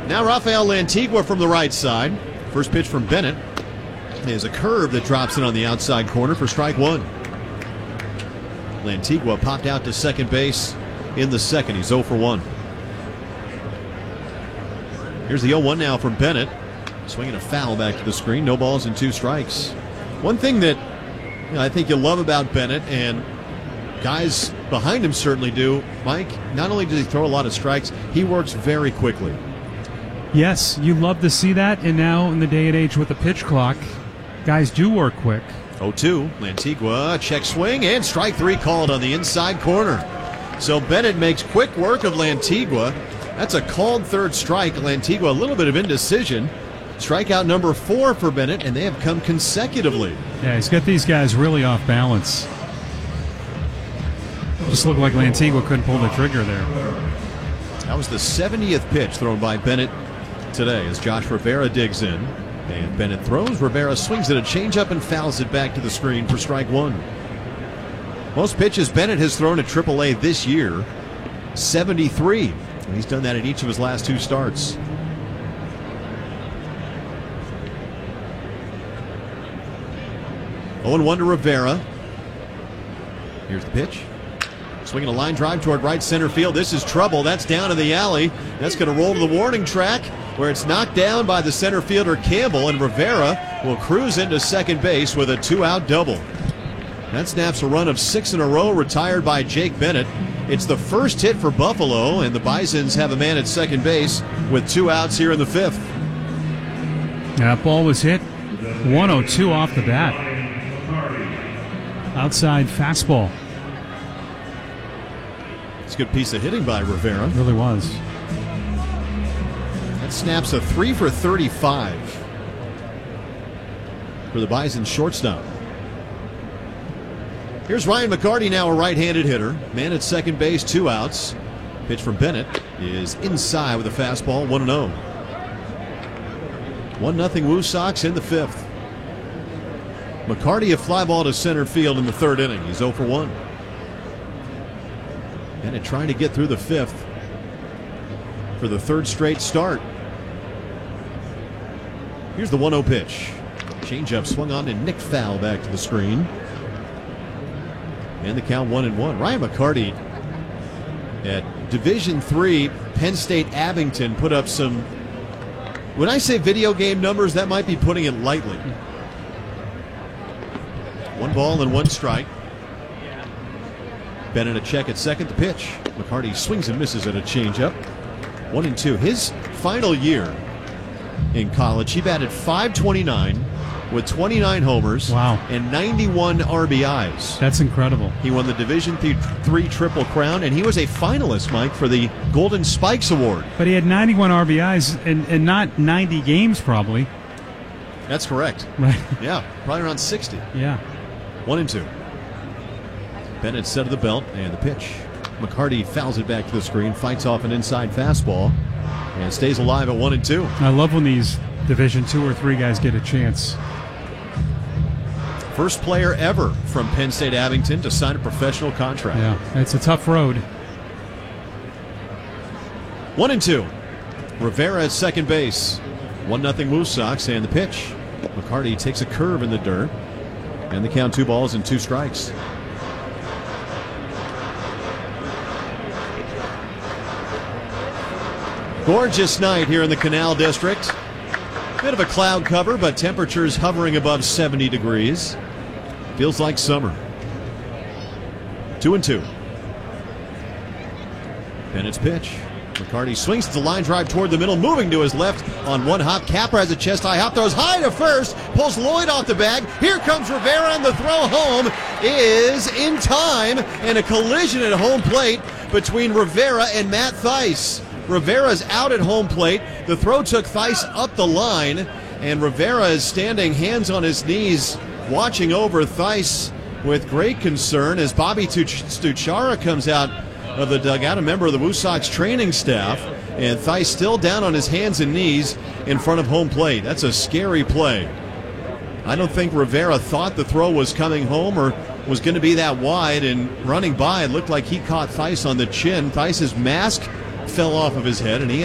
Now Rafael Lantigua from the right side. First pitch from Bennett is a curve that drops in on the outside corner for strike one. Lantigua popped out to second base in the second. He's 0 for 1. Here's the 0-1 now from Bennett. Swinging a foul back to the screen. No balls and 2 strikes. One thing that I think you love about Bennett, and guys behind him certainly do, Mike, not only does he throw a lot of strikes, he works very quickly. Yes, you love to see that, and now in the day and age with the pitch clock, guys do work quick. 0-2, Lantigua, check swing, and strike 3 called on the inside corner. So Bennett makes quick work of Lantigua. That's a called third strike. Lantigua, a little bit of indecision. Strikeout number 4 for Bennett, and they have come consecutively. Yeah, he's got these guys really off balance. Just looked like Lantigua couldn't pull the trigger there. That was the 70th pitch thrown by Bennett today as Josh Rivera digs in. And Bennett throws. Rivera swings at a changeup and fouls it back to the screen for strike 1. Most pitches Bennett has thrown at AAA this year, 73. And he's done that in each of his last 2 starts. 0-1 to Rivera. Here's the pitch. Swinging a line drive toward right center field. This is trouble. That's down in the alley. That's going to roll to the warning track where it's knocked down by the center fielder Campbell, and Rivera will cruise into second base with a 2-out double. That snaps a run of 6 in a row retired by Jake Bennett. It's the first hit for Buffalo, and the Bisons have a man at second base with 2 outs here in the 5th. That ball was hit 102 off the bat. Outside fastball. It's a good piece of hitting by Rivera. It really was. That snaps a 3 for 35 for the Bison shortstop. Here's Ryan McCarty, now a right-handed hitter. Man at second base, 2 outs. Pitch from Bennett is inside with a fastball, 1-0. 1-0 Woo Sox in the 5th. McCarty a fly ball to center field in the 3rd inning. He's 0 for 1. Bennett trying to get through the 5th for the 3rd straight start. Here's the 1-0 pitch. Changeup swung on and nicked foul back to the screen. And the count 1-1. Ryan McCarty at Division III Penn State Abington put up some, when I say video game numbers, that might be putting it lightly. 1 ball and 1 strike. Bennett a check at second. The pitch. McCarty swings and misses at a changeup. 1-2. His final year in college, he batted .529 with 29 homers. Wow. And 91 RBIs. That's incredible. He won the Division III Triple Crown, and he was a finalist, Mike, for the Golden Spikes Award. But he had 91 RBIs and not 90 games probably. That's correct. Right. Yeah, probably around 60. Yeah. 1-2. Bennett set of the belt, and the pitch. McCarty fouls it back to the screen, fights off an inside fastball, and stays alive at 1-2. I love when these Division II or III guys get a chance. First player ever from Penn State Abington to sign a professional contract. Yeah, it's a tough road. 1-2. Rivera at second base. 1-0 Woo Sox, and the pitch. McCarty takes a curve in the dirt, and the count 2 balls and 2 strikes. Gorgeous night here in the Canal District. Bit of a cloud cover, but temperatures hovering above 70 degrees. Feels like summer. 2-2. Bennett's pitch. McCarty swings to the line drive toward the middle, moving to his left on 1 hop. Capra has a chest high hop, throws high to first, pulls Lloyd off the bag. Here comes Rivera, and the throw home is in time, and a collision at home plate between Rivera and Matt Theis. Rivera's out at home plate. The throw took Theis up the line, and Rivera is standing hands on his knees, watching over Theis with great concern as Bobby Stuchara comes out of the dugout, a member of the Woo Sox training staff, and Theis still down on his hands and knees in front of home plate. That's a scary play. I don't think Rivera thought the throw was coming home or was going to be that wide, and running by, it looked like he caught Theis on the chin. Theis's mask fell off of his head, and he